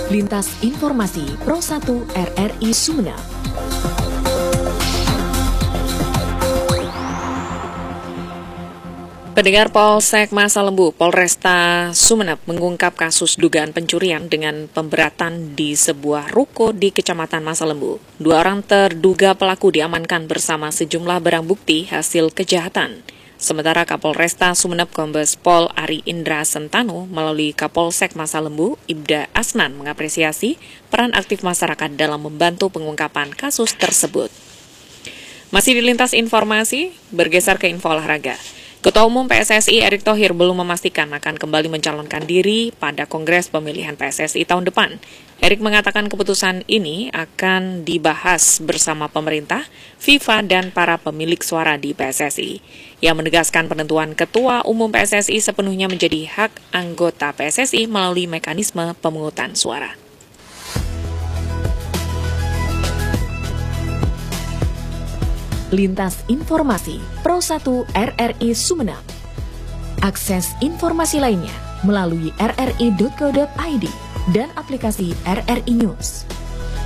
Lintas Informasi Pro 1 RRI Sumeneb. Pendengar, Polsek Masalembu, Polresta Sumeneb mengungkap kasus dugaan pencurian dengan pemberatan di sebuah ruko di Kecamatan Masalembu. 2 orang terduga pelaku diamankan bersama sejumlah barang bukti hasil kejahatan. Sementara Kapolresta Sumeneb Kombes Pol Ari Indra Sentanu melalui Kapolsek Masalembu, Ibda Asnan mengapresiasi peran aktif masyarakat dalam membantu pengungkapan kasus tersebut. Masih di lintas informasi, bergeser ke info olahraga. Ketua Umum PSSI Erick Thohir belum memastikan akan kembali mencalonkan diri pada Kongres Pemilihan PSSI tahun depan. Erick mengatakan keputusan ini akan dibahas bersama pemerintah, FIFA, dan para pemilik suara di PSSI. Ia menegaskan penentuan Ketua Umum PSSI sepenuhnya menjadi hak anggota PSSI melalui mekanisme pemungutan suara. Lintas Informasi Pro 1 RRI Sumeneb. Akses informasi lainnya melalui rri.co.id dan aplikasi RRI News.